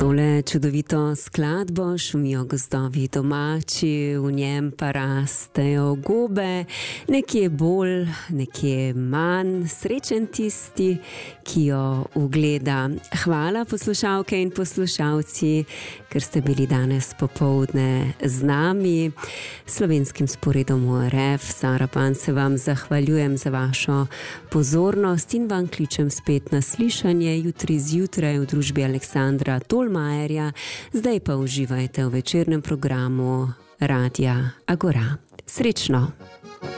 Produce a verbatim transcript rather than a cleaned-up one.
tole čudovito skladbo šumijo gozdovi domači, v njem pa rastejo gobe, nekje bolj, nekje manj, srečen tisti, ki jo ugleda. Hvala poslušalke in poslušalci, ker ste bili danes popoldne z nami. Slovenskim sporedom O R F, Sara Pan, se vam zahvaljujem za vašo pozornost in vam kličem spet na slišanje jutri zjutraj v družbi Aleksandra Tolmajerja. Zdaj pa uživajte v večernem programu Radia Agora. Srečno!